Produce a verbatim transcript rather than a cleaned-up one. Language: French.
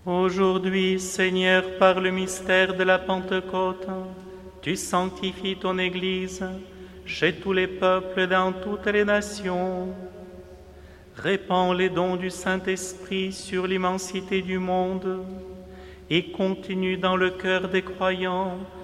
Aujourd'hui, Seigneur, par le mystère de la Pentecôte, tu sanctifies ton Église chez tous les peuples dans toutes les nations. Répands les dons du Saint-Esprit sur l'immensité du monde et continue dans le cœur des croyants